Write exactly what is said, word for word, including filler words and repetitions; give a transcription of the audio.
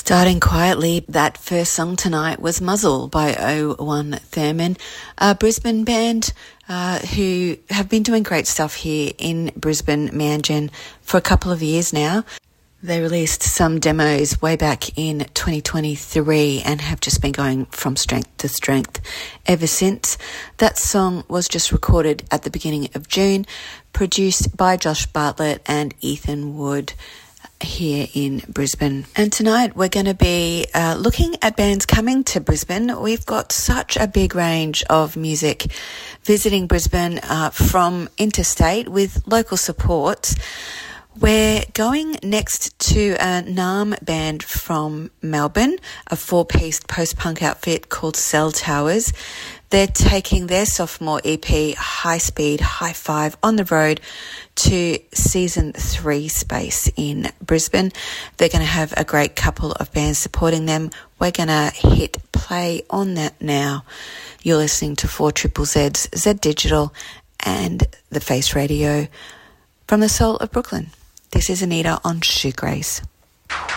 Starting quietly, that first song tonight was Muzzle by oh one Thurman, a Brisbane band uh, who have been doing great stuff here in Brisbane, Manjin, for a couple of years now. They released some demos way back in twenty twenty-three and have just been going from strength to strength ever since. That song was just recorded at the beginning of June, produced by Josh Bartlett and Ethan Wood here in Brisbane. And tonight we're going to be uh, looking at bands coming to Brisbane. We've got such a big range of music visiting Brisbane uh, from interstate with local support. We're going next to a Naarm band from Melbourne, a four-piece post-punk outfit called Cell Towers. They're taking their sophomore E P, High Speed, High Five, on the road to season three space in Brisbane. They're going to have a great couple of bands supporting them. We're going to hit play on that now. You're listening to four Triple Z's, Z Digital, and The Face Radio from the soul of Brooklyn. This is Anita on Shoegraze.